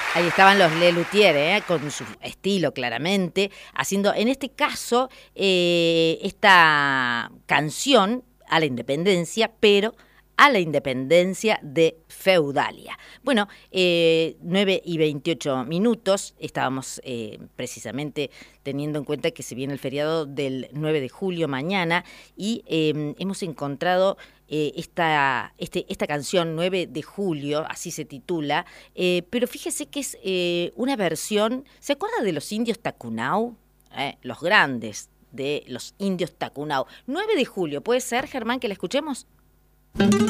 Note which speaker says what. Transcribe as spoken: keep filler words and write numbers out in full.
Speaker 1: Ahí estaban los Lelutier, ¿eh? Con su estilo claramente, haciendo en este caso eh, esta canción a la independencia, pero a la independencia de Feudalia. Bueno, eh, nueve y veintiocho minutos, estábamos eh, precisamente teniendo en cuenta que se viene el feriado del nueve de julio mañana y eh, hemos encontrado eh, esta, este, esta canción, nueve de julio, así se titula, eh, pero fíjese que es eh, una versión, ¿se acuerda de los indios Tacunau? Eh, los grandes de los indios Tacunau. nueve de julio, ¿puede ser, Germán, que la escuchemos?